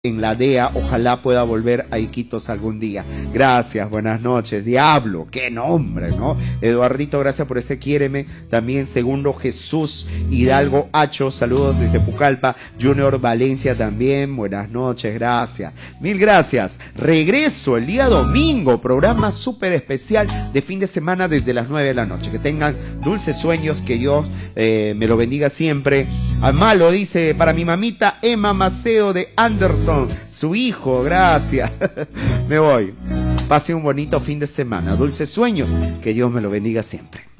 en la DEA, ojalá pueda volver a Iquitos algún día. Gracias, buenas noches. Diablo, qué nombre, ¿no? Eduardito, gracias por ese quiéreme. También Segundo Jesús Hidalgo Hacho, saludos desde Pucallpa. Junior Valencia también, buenas noches, gracias. Mil gracias. Regreso el día domingo, programa súper especial de fin de semana desde las 9 de la noche. Que tengan dulces sueños, que Dios me lo bendiga siempre. Amalo dice, para mi mamita Emma Maceo de Anderson, su hijo, gracias. Me voy. Pase un bonito fin de semana. Dulces sueños, que Dios me lo bendiga siempre.